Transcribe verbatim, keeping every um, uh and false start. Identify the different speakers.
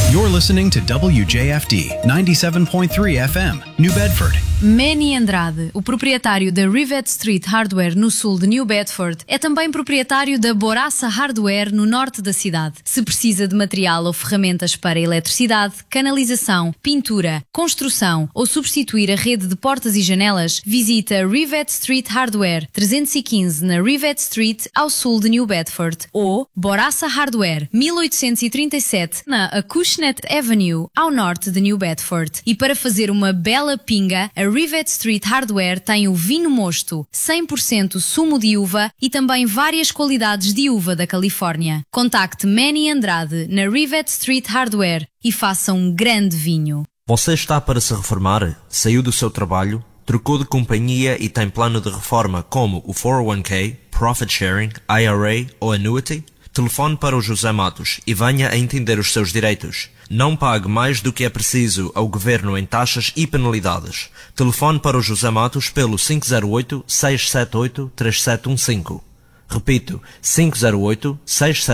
Speaker 1: You're listening to W J F D ninety-seven point three F M, New Bedford.
Speaker 2: Manny Andrade, o proprietário da Rivet Street Hardware no sul de New Bedford, é também proprietário da Boraça Hardware no norte da cidade. Se precisa de material ou ferramentas para eletricidade, canalização, pintura, construção ou substituir a rede de portas e janelas, visita Rivet Street Hardware trezentos e quinze na Rivet Street, ao sul de New Bedford, ou Boraça Hardware mil oitocentos e trinta e sete na Acushnet Avenue, ao norte de New Bedford. E para fazer uma bela pinga, a Rivet Street Hardware tem o vinho mosto, cem por cento sumo de uva e também várias qualidades de uva da Califórnia. Contacte Manny Andrade na Rivet Street Hardware e faça um grande vinho.
Speaker 3: Você está para se reformar? Saiu do seu trabalho? Trocou de companhia e tem plano de reforma como o quatro oh one K, Profit Sharing, I R A ou Annuity? Telefone para o José Matos e venha a entender os seus direitos. Não pague mais do que é preciso ao governo em taxas e penalidades. Telefone para o José Matos pelo cinco zero oito, seis sete oito, três sete um cinco. Repito, cinco zero oito, seis sete oito